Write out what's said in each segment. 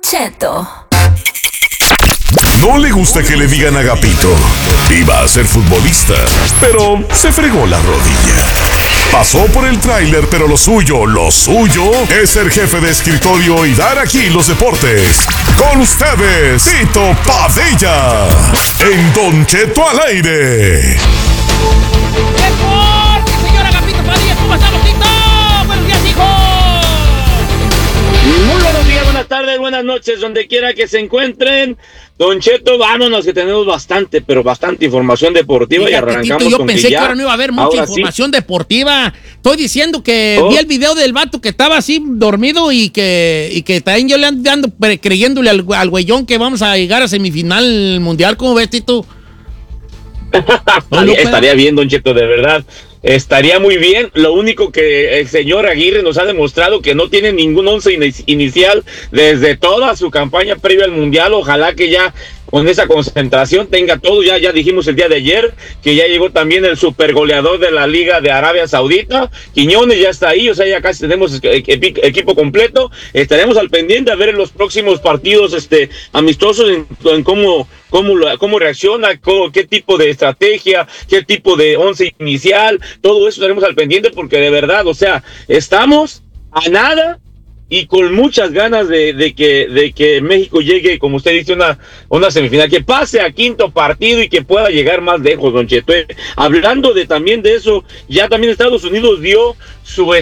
Cheto. No le gusta que le digan Agapito. Iba a ser futbolista, pero se fregó la rodilla. Pasó por el tráiler, pero lo suyo es ser jefe de escritorio y dar aquí los deportes. Con ustedes, Tito Padilla. En Don Cheto al aire. ¡Deporte, señor Agapito Padilla! ¿Cómo estamos, Tito? ¡Buenos días, hijo! Muy buenos días, buenas tardes, buenas noches, donde quiera que se encuentren. Don Cheto, vámonos, que tenemos bastante información deportiva. Fíjate, y arrancamos Tito, yo con pensé que ahora no iba a haber mucha información deportiva. Estoy diciendo que vi el video del vato que estaba así dormido y que también yo le ando creyéndole al güeyón que vamos a llegar a semifinal mundial. ¿Cómo ves, Tito? Estaría bien, Don Cheto, de verdad. Estaría muy bien. Lo único que el señor Aguirre nos ha demostrado que no tiene ningún once inicial desde toda su campaña previa al Mundial. Ojalá que ya con esa concentración tenga todo. Ya dijimos el día de ayer que ya llegó también el supergoleador de la Liga de Arabia Saudita. Quiñones ya está ahí, o sea, ya casi tenemos equipo completo. Estaremos al pendiente a ver en los próximos partidos amistosos en cómo reacciona, qué tipo de estrategia, qué tipo de once inicial. Todo eso estaremos al pendiente porque de verdad, o sea, estamos a nada y con muchas ganas de que México llegue, como usted dice, una semifinal, que pase a quinto partido y que pueda llegar más lejos, Don Cheto. Hablando también de eso, ya también Estados Unidos dio sus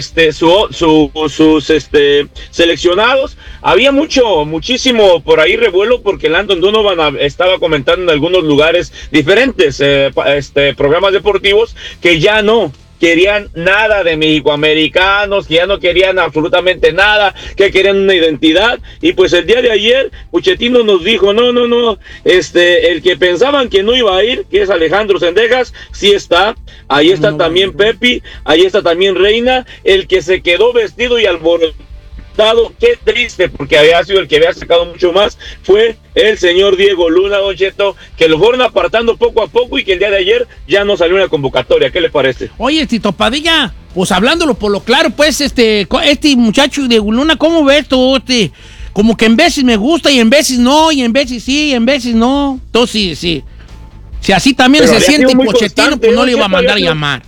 seleccionados. Había muchísimo por ahí revuelo porque Landon Donovan estaba comentando en algunos lugares diferentes, programas deportivos, que ya no querían nada de mexicoamericanos, que ya no querían absolutamente nada, que querían una identidad. Y pues el día de ayer Puchetino nos dijo, no, el que pensaban que no iba a ir, que es Alejandro Zendejas, sí está. Ahí está también Pepi, ahí está también Reina. El que se quedó vestido y alborotado, qué triste, porque había sido el que había sacado mucho más, fue el señor Diego Luna, Don Cheto, que lo fueron apartando poco a poco y que el día de ayer ya no salió una convocatoria. ¿Qué le parece? Oye, Tito Padilla, pues hablándolo por lo claro, pues este muchacho Diego Luna, ¿cómo ves tú? Como que en veces me gusta y en veces no, y en veces sí, y en veces no. Entonces sí. Si así también se siente Pochettino, pues no le iba a mandar a llamar.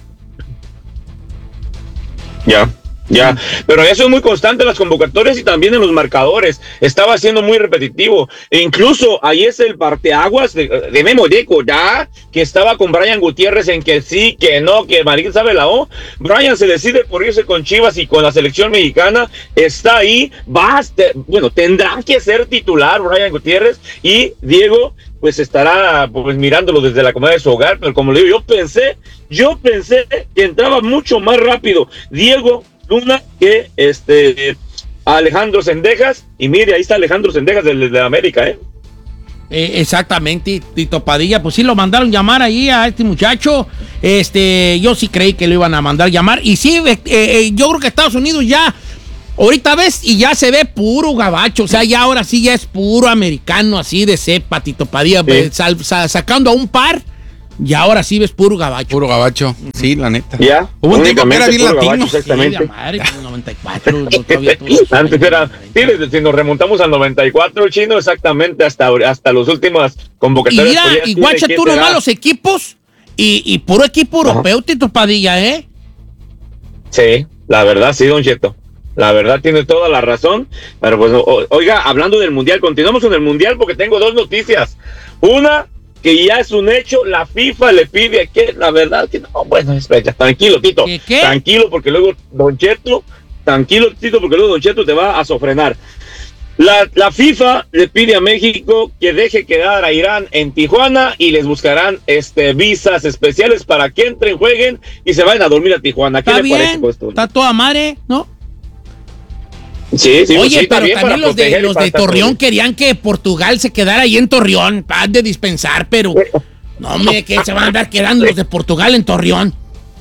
Ya, pero eso es muy constante en las convocatorias y también en los marcadores. Estaba siendo muy repetitivo. E incluso ahí es el parteaguas de Memo Deco, ya, que estaba con Brian Gutiérrez en que sí, que no, que Marín sabe la O. Brian se decide por irse con Chivas y con la selección mexicana. Está ahí, tendrá que ser titular Brian Gutiérrez y Diego pues estará mirándolo desde la comodidad de su hogar. Pero como le digo, yo pensé que entraba mucho más rápido Diego Luna que Alejandro Zendejas, y mire, ahí está Alejandro Zendejas de América, exactamente, Tito Padilla, pues sí lo mandaron llamar ahí a este muchacho. Yo sí creí que lo iban a mandar llamar, y sí, yo creo que Estados Unidos ya, ahorita ves, y ya se ve puro gabacho, o sea, ya ahora sí ya es puro americano, así de cepa, Tito Padilla, sí. Sacando a un par. Y ahora sí ves puro gabacho. Puro gabacho, sí, la neta. Ya. Hubo un tiempo que era bien latino. Gabacho, exactamente. Sí, madre, 94. Antes era, si nos remontamos al 94, Chino, exactamente, hasta los últimos convocatorios. Y mira, y guacha tú nomás los equipos, y puro equipo europeo, Tito Padilla, ¿eh? Sí, la verdad, sí, Don Cheto. La verdad tiene toda la razón. Pero pues, oiga, hablando del Mundial, continuamos con el Mundial porque tengo dos noticias. Una, que ya es un hecho, la FIFA le pide que, la verdad, que no, bueno, espera, tranquilo, Tito, ¿Qué? Tranquilo, porque luego Don Cheto te va a sofrenar. La FIFA le pide a México que deje quedar a Irán en Tijuana y les buscarán visas especiales para que entren, jueguen y se vayan a dormir a Tijuana. ¿Qué le parece esto? Está toda madre, ¿no? Sí, oye, sí, pero también los de Torreón querían que Portugal se quedara ahí en Torreón, para de dispensar, pero no, hombre, que se van a andar quedando los de Portugal en Torreón.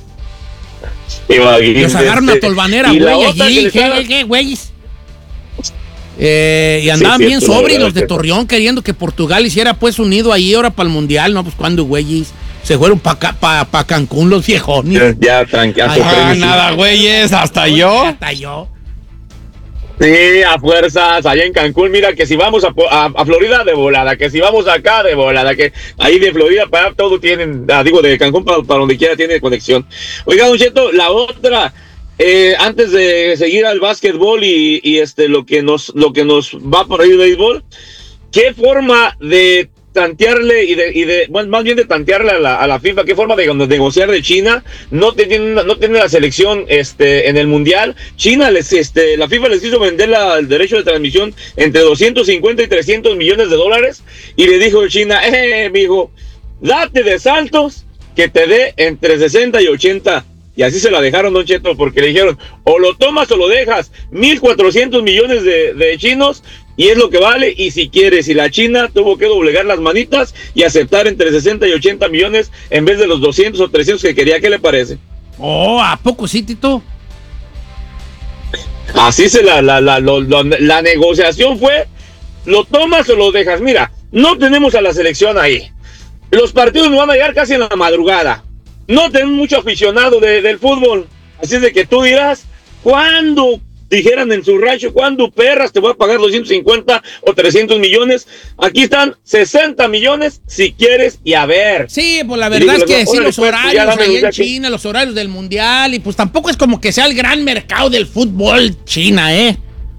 Los agarran a tolvanera, güey, allí, ¿qué, güeyes? Y andaban bien sobre los de Torreón queriendo que Portugal hiciera pues unido ahí ahora para el Mundial, ¿no? Pues cuando, güeyes, se fueron para Cancún los viejones. Ya, tranquilo. Nada, güeyes, hasta yo. Hasta yo. Sí, a fuerzas, allá en Cancún, mira que si vamos a Florida de volada, que si vamos acá de volada, que ahí de Florida para allá todo tienen, de Cancún para donde quiera tiene conexión. Oiga, Don Cheto, la otra, antes de seguir al básquetbol y lo que nos va por ahí de béisbol, ¿qué forma de tantearle bueno, más bien de tantearle a la FIFA, qué forma de negociar de China? No tiene la selección en el mundial. China la FIFA les quiso vender el derecho de transmisión entre 250 y 300 millones de dólares y le dijo China, mijo, date de saltos que te dé entre 60 y 80. Y así se la dejaron, Don Cheto, porque le dijeron, o lo tomas o lo dejas, 1,400 millones de chinos, y es lo que vale, y si quieres, y la China tuvo que doblegar las manitas y aceptar entre 60 y 80 millones en vez de los 200 o 300 que quería. ¿Qué le parece? Oh, ¿a poco sí, Tito? Así la negociación fue, lo tomas o lo dejas. Mira, no tenemos a la selección ahí. Los partidos nos van a llegar casi en la madrugada. No tenemos mucho aficionado del fútbol. Así es de que tú dirás, ¿cuándo? Dijeran en su rancho, ¿cuándo perras te voy a pagar 250 o 300 millones? Aquí están 60 millones si quieres y a ver. Sí, pues la verdad es que sí, los horarios ahí en China, los horarios del mundial, y pues tampoco es como que sea el gran mercado del fútbol China, ¿eh?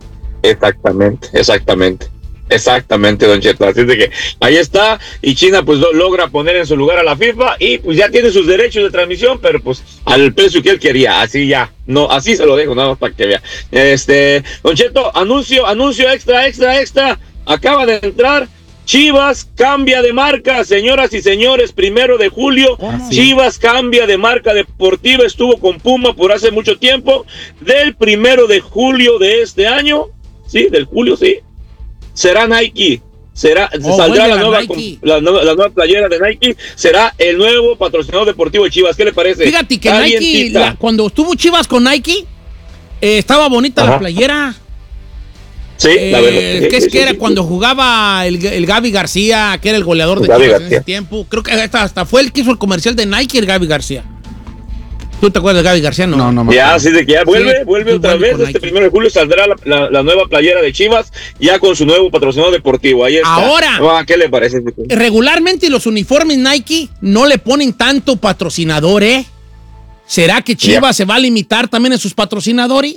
Exactamente, Don Cheto. Así de que ahí está, y China pues logra poner en su lugar a la FIFA y pues ya tiene sus derechos de transmisión, pero pues al precio que él quería, así ya, no, así se lo dejo, nada más para que vea. Don Cheto, anuncio extra, acaba de entrar, Chivas cambia de marca, señoras y señores, 1 de julio, Chivas cambia de marca deportiva, estuvo con Puma por hace mucho tiempo, del 1 de julio de este año, sí, del julio, sí, será Nike, saldrá la nueva playera de Nike, será el nuevo patrocinador deportivo de Chivas. ¿Qué le parece? Fíjate que Nike, cuando estuvo Chivas con Nike, estaba bonita la playera. Sí, la verdad. Que era cuando jugaba el Gaby García, que era el goleador de Chivas en ese tiempo. Creo que hasta fue el que hizo el comercial de Nike, el Gaby García. ¿Tú te acuerdas de Gaby García? No. Ya, así de que ya vuelve otra vez. 1 de julio saldrá la nueva playera de Chivas, ya con su nuevo patrocinador deportivo. Ahí está. Ahora, ¿qué le parece? Regularmente los uniformes Nike no le ponen tanto patrocinador, ¿eh? ¿Será que Chivas se va a limitar también en sus patrocinadores?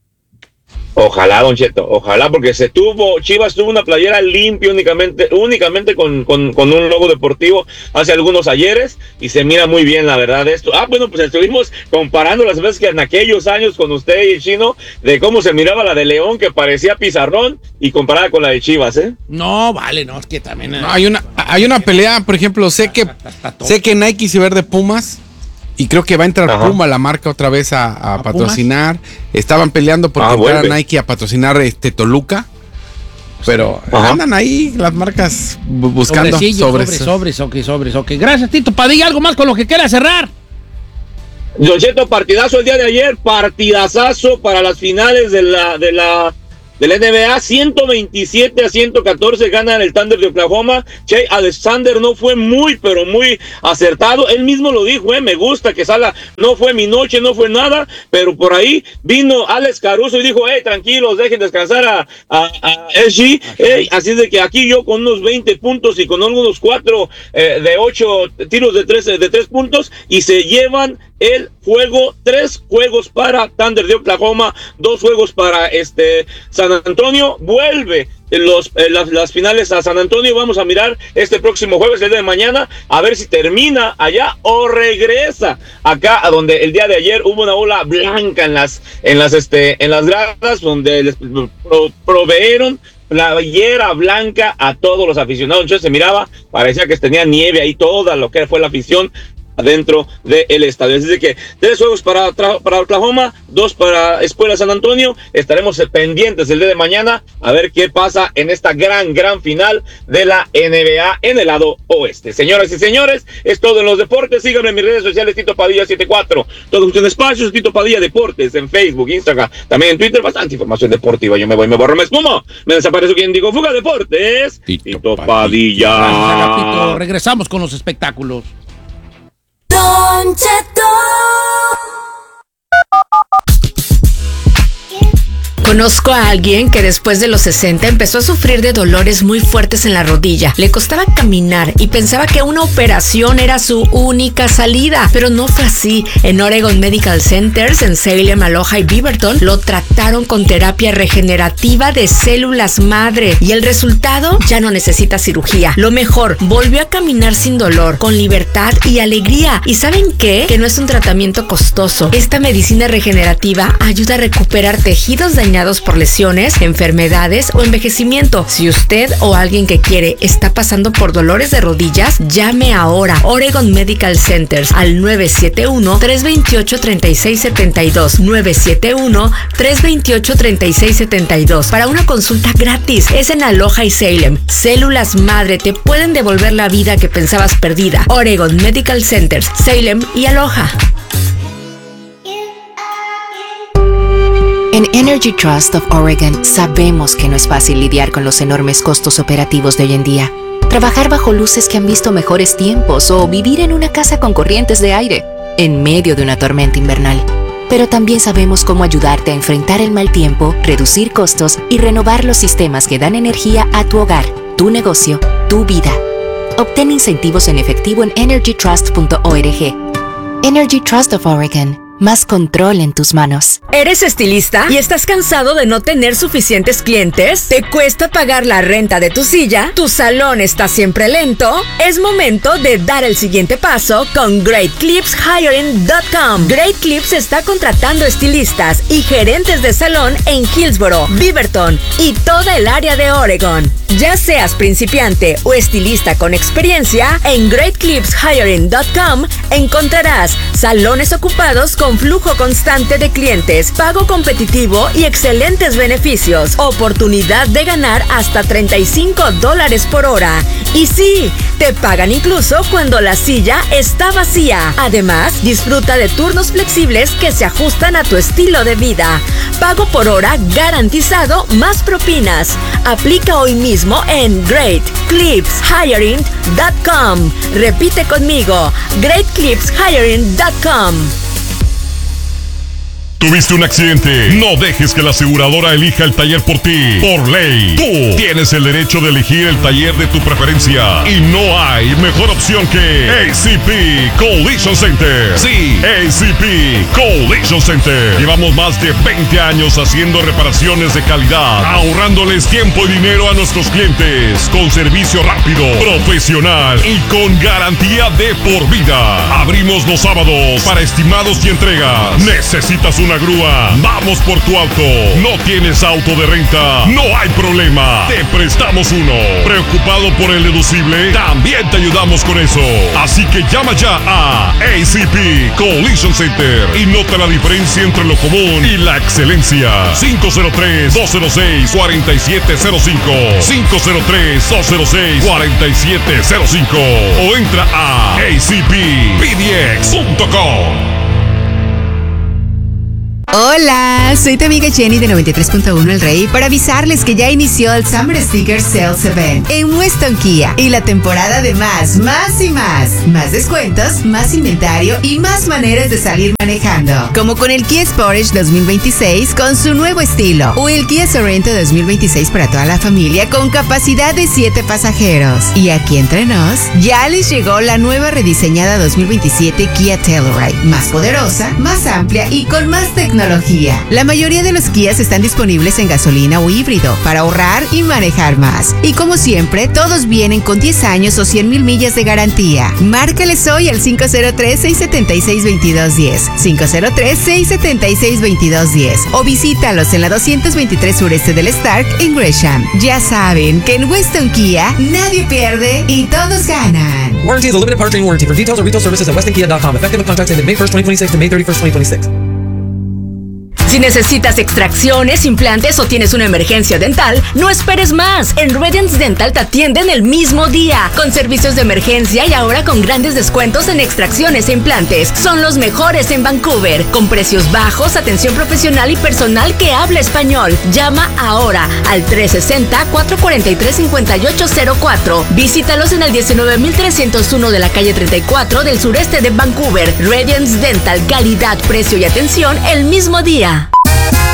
Ojalá, Don Cheto, ojalá, porque Chivas tuvo una playera limpia únicamente con un logo deportivo hace algunos ayeres y se mira muy bien, la verdad, esto. Bueno, pues estuvimos comparando las veces que en aquellos años con usted y el Chino, de cómo se miraba la de León, que parecía pizarrón, y comparada con la de Chivas, ¿eh? No, vale, no, es que también... No, hay una pelea, por ejemplo, sé que Nike se ve de Pumas, y creo que va a entrar Puma, la marca, otra vez a patrocinar. Pumas. Estaban peleando por entrar a Nike a patrocinar Toluca. Pero andan ahí las marcas buscando sobres. Ok. Gracias, Tito Padilla. ¿Algo más con lo que quiera cerrar? Don Cheto, partidazo el día de ayer. Partidazazo para las finales de la NBA, 127-114 ganan el Thunder de Oklahoma. Shai Alexander no fue pero muy acertado. Él mismo lo dijo, me gusta que salga. No fue mi noche, no fue nada, pero por ahí vino Alex Caruso y dijo, tranquilos, dejen descansar a SG. Así de que aquí yo con unos 20 puntos y con unos 4 de 8 tiros de 3 puntos y se llevan el juego. 3 juegos para Thunder de Oklahoma, 2 juegos para San Antonio. Vuelve las finales a San Antonio. Vamos a mirar este próximo jueves, el día de mañana, a ver si termina allá o regresa acá, a donde el día de ayer hubo una ola blanca en las gradas, donde les proveyeron playera blanca a todos los aficionados. Entonces se miraba, parecía que tenía nieve ahí, toda lo que fue la afición adentro del estadio. Así que 3 juegos para Oklahoma, 2 para Escuela San Antonio. Estaremos pendientes el día de mañana a ver qué pasa en esta gran final de la NBA en el lado oeste. Señoras y señores, es todo en los deportes. Síganme en mis redes sociales, Tito Padilla 74. Todos en espacios, Tito Padilla Deportes, en Facebook, Instagram, también en Twitter. Bastante información deportiva. Yo me voy, me borro, me espumo, me desaparezco. Quien digo fuga deportes, Tito Padilla. Gracias, regresamos con los espectáculos. Don Cheto. Conozco a alguien que después de los 60 empezó a sufrir de dolores muy fuertes en la rodilla. Le costaba caminar y pensaba que una operación era su única salida, pero no fue así. En Oregon Medical Centers, en Salem, Aloha y Beaverton, lo trataron con terapia regenerativa de células madre y el resultado, ya no necesita cirugía. Lo mejor, volvió a caminar sin dolor, con libertad y alegría. ¿Y saben qué? Que no es un tratamiento costoso. Esta medicina regenerativa ayuda a recuperar tejidos dañados por lesiones, enfermedades o envejecimiento. Si usted o alguien que quiere está pasando por dolores de rodillas, llame ahora. Oregon Medical Centers al 971-328-3672. 971-328-3672 para una consulta gratis. Es en Aloha y Salem. Células madre te pueden devolver la vida que pensabas perdida. Oregon Medical Centers, Salem y Aloha. En Energy Trust of Oregon sabemos que no es fácil lidiar con los enormes costos operativos de hoy en día. Trabajar bajo luces que han visto mejores tiempos o vivir en una casa con corrientes de aire en medio de una tormenta invernal. Pero también sabemos cómo ayudarte a enfrentar el mal tiempo, reducir costos y renovar los sistemas que dan energía a tu hogar, tu negocio, tu vida. Obtén incentivos en efectivo en energytrust.org. Energy Trust of Oregon. Más control en tus manos. ¿Eres estilista y estás cansado de no tener suficientes clientes? ¿Te cuesta pagar la renta de tu silla? ¿Tu salón está siempre lento? Es momento de dar el siguiente paso con GreatClipsHiring.com. Great Clips está contratando estilistas y gerentes de salón en Hillsboro, Beaverton y toda el área de Oregon. Ya seas principiante o estilista con experiencia, en GreatClipsHiring.com encontrarás salones ocupados con flujo constante de clientes, pago competitivo y excelentes beneficios. Oportunidad de ganar hasta $35 por hora. Y sí, te pagan incluso cuando la silla está vacía. Además, disfruta de turnos flexibles que se ajustan a tu estilo de vida. Pago por hora garantizado más propinas. Aplica hoy mismo en GreatClipsHiring.com. Repite conmigo, GreatClipsHiring.com. ¿Tuviste un accidente? No dejes que la aseguradora elija el taller por ti. Por ley, tú tienes el derecho de elegir el taller de tu preferencia. Y no hay mejor opción que ACP Collision Center. Sí, ACP Collision Center. Llevamos más de 20 años haciendo reparaciones de calidad, ahorrándoles tiempo y dinero a nuestros clientes, con servicio rápido, profesional y con garantía de por vida. Abrimos los sábados para estimados y entregas. ¿Necesitas una grúa? Vamos por tu auto. ¿No tienes auto de renta? No hay problema. Te prestamos uno. ¿Preocupado por el deducible? También te ayudamos con eso. Así que llama ya a ACP Collision Center y nota la diferencia entre lo común y la excelencia. 503-206-4705. 503-206-4705. O entra a acppdx.com. Hola, soy tu amiga Jenny de 93.1 El Rey para avisarles que ya inició el Summer Sticker Sales Event en Weston Kia y la temporada de más y más. Más descuentos, más inventario y más maneras de salir manejando. Como con el Kia Sportage 2026 con su nuevo estilo o el Kia Sorento 2026 para toda la familia con capacidad de 7 pasajeros. Y aquí entre nos, ya les llegó la nueva rediseñada 2027 Kia Telluride, más poderosa, más amplia y con más tecnología. La mayoría de los Kias están disponibles en gasolina o híbrido para ahorrar y manejar más. Y como siempre, todos vienen con 10 años o 100,000 millas de garantía. Márcales hoy al 503-676-2210. 503-676-2210. O visítalos en la 223 sureste del Stark en Gresham. Ya saben que en Weston Kia nadie pierde y todos ganan. Warranty is a limited powertrain warranty. For details or retail services at westonkia.com. Effective contracts ended May 1st, 2026 to May 31st, 2026. Si necesitas extracciones, implantes o tienes una emergencia dental, no esperes más. En Radiance Dental te atienden el mismo día, con servicios de emergencia y ahora con grandes descuentos en extracciones e implantes. Son los mejores en Vancouver, con precios bajos, atención profesional y personal que habla español. Llama ahora al 360-443-5804. Visítalos en el 19,301 de la calle 34 del sureste de Vancouver. Radiance Dental, calidad, precio y atención el mismo día.